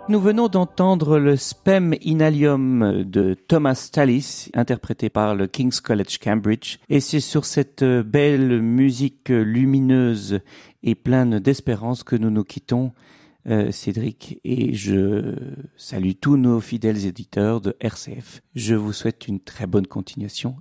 Nous venons d'entendre le Spem Inalium de Thomas Tallis, interprété par le King's College Cambridge. Et c'est sur cette belle musique lumineuse et pleine d'espérance que nous nous quittons, Cédric. Et je salue tous nos fidèles éditeurs de RCF. Je vous souhaite une très bonne continuation